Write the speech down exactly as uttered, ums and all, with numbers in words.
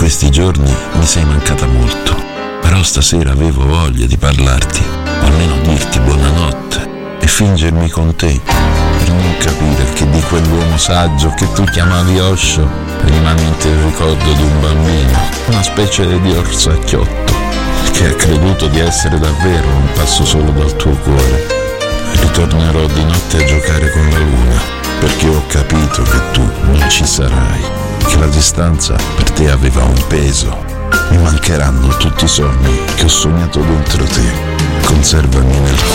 questi giorni mi sei mancata molto, però stasera avevo voglia di parlarti, o almeno dirti buonanotte e fingermi con te, per non capire che di quell'uomo saggio che tu chiamavi Osho rimane in te il ricordo di un bambino, una specie di orsacchiotto che ha creduto di essere davvero un passo solo dal tuo cuore. Ritornerò di notte a giocare con la luna, perché ho capito che tu non ci sarai, che la distanza per te aveva un peso. Mi mancheranno tutti i sogni che ho sognato dentro te. Conservami nel